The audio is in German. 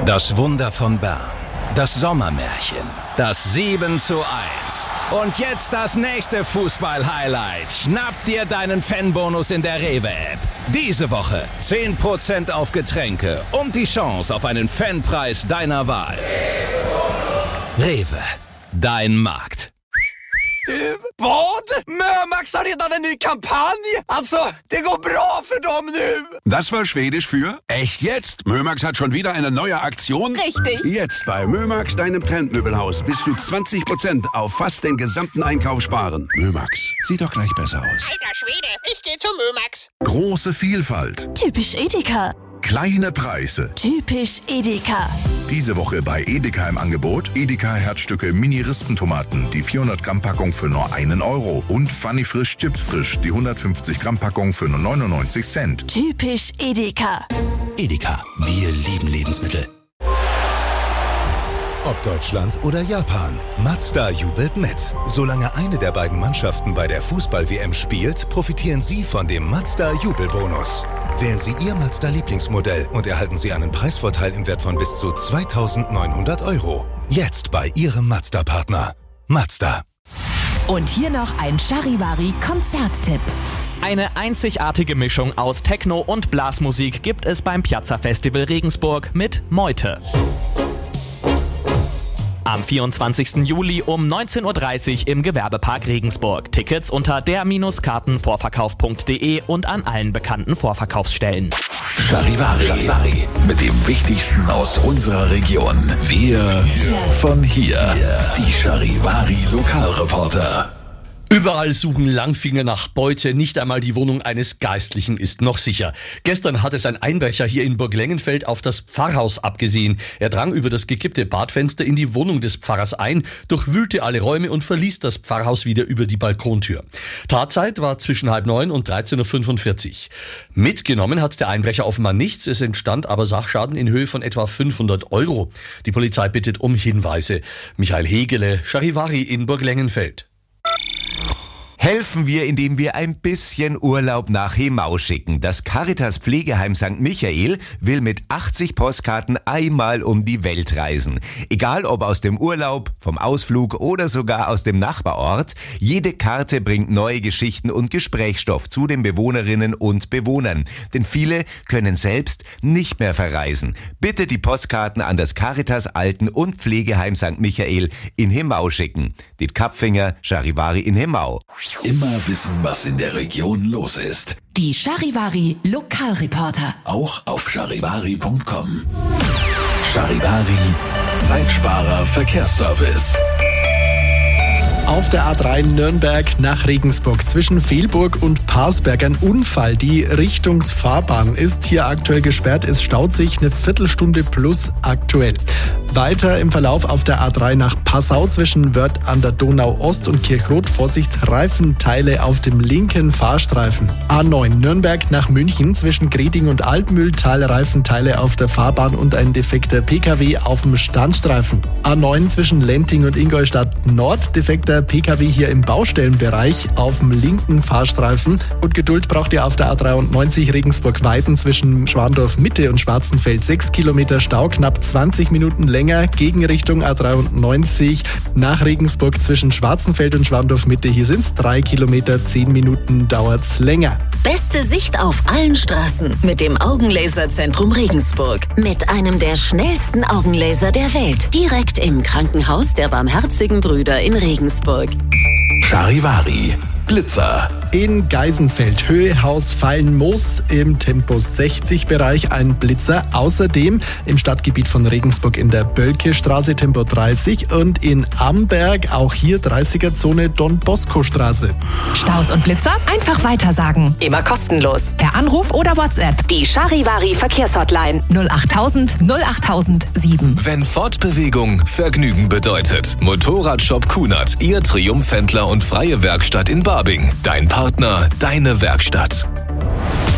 Das Wunder von Bern. Das Sommermärchen. Das 7:1. Und jetzt das nächste Fußball-Highlight. Schnapp dir deinen Fanbonus in der Rewe-App. Diese Woche 10% auf Getränke und die Chance auf einen Fanpreis deiner Wahl. Rewe. Dein Markt. Vad? Mömax har redan en ny kampanj! Alltså, det går bra för dem nu! Das war Schwedisch für echt jetzt. Mömax hat schon wieder eine neue Aktion. Richtig. Jetzt bei Mömax, deinem Trendmöbelhaus. Bis zu 20% auf fast den gesamten Einkauf sparen. Mömax, sieht doch gleich besser aus. Alter Schwede, ich gehe zu Mömax. Große Vielfalt. Typisch Edeka. Kleine Preise. Typisch Edeka. Diese Woche bei Edeka im Angebot Edeka Herzstücke Mini-Rispentomaten, die 400 Gramm Packung für nur €1 und Funny Frisch Chips Frisch, die 150 Gramm Packung für nur 99 Cent. Typisch Edeka. Edeka. Wir lieben Lebensmittel. Ob Deutschland oder Japan, Mazda jubelt mit. Solange eine der beiden Mannschaften bei der Fußball-WM spielt, profitieren Sie von dem Mazda-Jubelbonus. Wählen Sie Ihr Mazda-Lieblingsmodell und erhalten Sie einen Preisvorteil im Wert von bis zu 2.900 €. Jetzt bei Ihrem Mazda-Partner. Mazda. Und hier noch ein Charivari-Konzerttipp. Eine einzigartige Mischung aus Techno und Blasmusik gibt es beim Piazza Festival Regensburg mit Meute. Am 24. Juli um 19:30 Uhr im Gewerbepark Regensburg. Tickets unter der-kartenvorverkauf.de und an allen bekannten Vorverkaufsstellen. Charivari. Mit dem Wichtigsten aus unserer Region. Wir von hier. Die Charivari Lokalreporter. Überall suchen Langfinger nach Beute, nicht einmal die Wohnung eines Geistlichen ist noch sicher. Gestern hat es ein Einbrecher hier in Burglengenfeld auf das Pfarrhaus abgesehen. Er drang über das gekippte Badfenster in die Wohnung des Pfarrers ein, durchwühlte alle Räume und verließ das Pfarrhaus wieder über die Balkontür. Tatzeit war zwischen 8:30 und 13:45 Uhr. Mitgenommen hat der Einbrecher offenbar nichts, es entstand aber Sachschaden in Höhe von etwa 500 €. Die Polizei bittet um Hinweise. Michael Hegele, Charivari in Burglengenfeld. Helfen wir, indem wir ein bisschen Urlaub nach Hemau schicken. Das Caritas Pflegeheim St. Michael will mit 80 Postkarten einmal um die Welt reisen. Egal ob aus dem Urlaub, vom Ausflug oder sogar aus dem Nachbarort, jede Karte bringt neue Geschichten und Gesprächsstoff zu den Bewohnerinnen und Bewohnern. Denn viele können selbst nicht mehr verreisen. Bitte die Postkarten an das Caritas Alten- und Pflegeheim St. Michael in Hemau schicken. Dit Kapfinger, Charivari in Hemau. Immer wissen, was in der Region los ist. Die Charivari Lokalreporter. Auch auf charivari.com. Charivari, Zeitsparer Verkehrsservice. Auf der A3 Nürnberg nach Regensburg zwischen Velburg und Parsberg ein Unfall. Die Richtungsfahrbahn ist hier aktuell gesperrt. Es staut sich eine Viertelstunde plus aktuell. Weiter im Verlauf auf der A3 nach Passau zwischen Wörth an der Donau Ost und Kirchroth. Vorsicht, Reifenteile auf dem linken Fahrstreifen. A9 Nürnberg nach München zwischen Greding und Altmühltal. Reifenteile auf der Fahrbahn und ein defekter PKW auf dem Standstreifen. A9 zwischen Lenting und Ingolstadt Nord. Defekter PKW hier im Baustellenbereich auf dem linken Fahrstreifen. Und Geduld braucht ihr auf der A93 Regensburg-Weiden zwischen Schwandorf Mitte und Schwarzenfeld. 6 Kilometer Stau, knapp 20 Minuten länger. Gegenrichtung A93 nach Regensburg zwischen Schwarzenfeld und Schwandorf Mitte. Hier sind es 3 Kilometer, 10 Minuten dauert's länger. Beste Sicht auf allen Straßen mit dem Augenlaserzentrum Regensburg. Mit einem der schnellsten Augenlaser der Welt. Direkt im Krankenhaus der Barmherzigen Brüder in Regensburg. Charivari, Blitzer. In Geisenfeld, Höhe Haus Fallenmoos im Tempo 60-Bereich ein Blitzer. Außerdem im Stadtgebiet von Regensburg in der Bölkestraße Tempo 30 und in Amberg auch hier 30er-Zone Don-Bosco-Straße. Staus und Blitzer einfach weitersagen. Immer kostenlos. Per Anruf oder WhatsApp. Die Charivari Verkehrshotline 08000 08007. Wenn Fortbewegung Vergnügen bedeutet. Motorradshop Kunert, Ihr Triumphhändler und freie Werkstatt in Barbing. Dein Partner, deine Werkstatt.